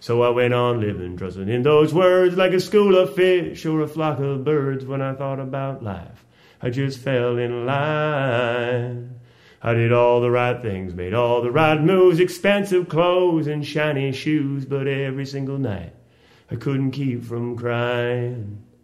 So I went on living, trusting in those words like a school of fish or a flock of birds. When I thought about life, I just fell in line. I did all the right things, made all the right moves, expensive clothes and shiny shoes, but every single night I couldn't keep from crying.